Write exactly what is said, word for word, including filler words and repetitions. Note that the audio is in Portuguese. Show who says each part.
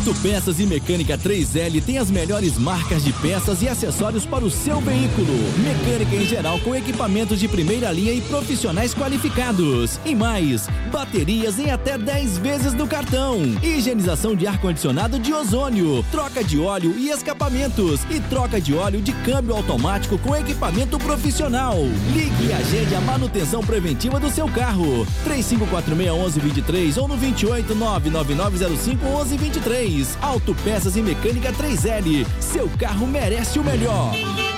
Speaker 1: Autopeças e Mecânica três L tem as melhores marcas de peças e acessórios para o seu veículo. Mecânica em geral com equipamentos de primeira linha e profissionais qualificados. E mais, baterias em até dez vezes no cartão. Higienização de ar-condicionado de ozônio. Troca de óleo e escapamentos. E troca de óleo de câmbio automático com equipamento profissional. Ligue e agende a manutenção preventiva do seu carro. três cinco quatro seis, um um dois três ou no vinte e oito, nove nove nove zero cinco, onze vinte e três. Autopeças e Mecânica três L. Seu carro merece o melhor.